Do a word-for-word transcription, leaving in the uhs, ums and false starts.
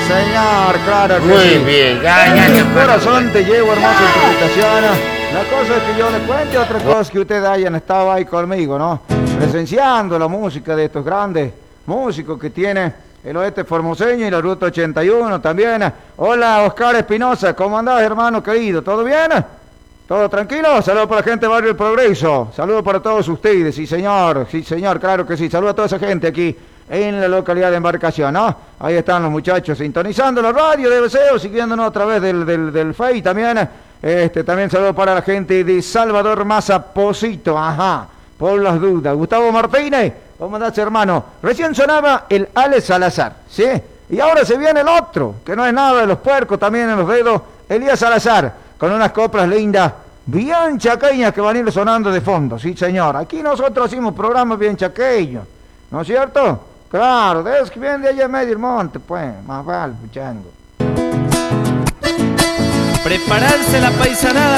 señor, claro que Muy sí. bien, ya, ya, En ya. el corazón te llevo hermosa interpretación. La cosa es que yo le cuente otra cosa que ustedes hayan estado ahí conmigo, ¿no? Presenciando la música de estos grandes músicos que tiene el oeste formoseño y la ruta ochenta y uno también. Hola, Oscar Espinosa, ¿cómo andás, hermano querido? ¿Todo bien? ¿Todo tranquilo? Saludos para la gente de Barrio El Progreso. Saludos para todos ustedes, sí señor, sí señor, claro que sí. Saludos a toda esa gente aquí en la localidad de Embarcación, ¿no? Ahí están los muchachos sintonizando la radio de Deseo, siguiéndonos a través del, del, del Face también. Este, también saludos para la gente de Salvador Maza Posito, ajá, por las dudas. Gustavo Martínez, ¿cómo andás, hermano? Recién sonaba el Ale Salazar, ¿sí? Y ahora se viene el otro, que no es nada de los puercos, también en los dedos, Elías Salazar, con unas coplas lindas, bien chaqueñas que van a ir sonando de fondo, sí señor. Aquí nosotros hacemos programas bien chaqueños, ¿no es cierto? Claro, es que viene de allá en medio del monte, pues, más vale, puchango. Prepararse la paisanada.